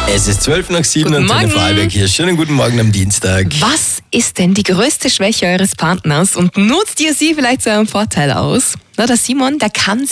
Es ist 12:07 Guten und Antenne Morgen. Vorarlberg hier. Schönen guten Morgen am Dienstag. Was ist denn die größte Schwäche eures Partners und nutzt ihr sie vielleicht zu eurem Vorteil aus? Na, der Simon, der kann